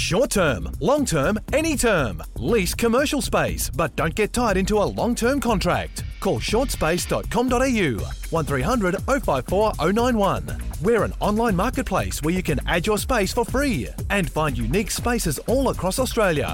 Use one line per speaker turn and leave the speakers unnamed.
Short term, long term, any term. Lease commercial space, but don't get tied into a long-term contract. Call shortspace.com.au 1300 054 091. We're an online marketplace where you can add your space for free and find unique spaces all across Australia.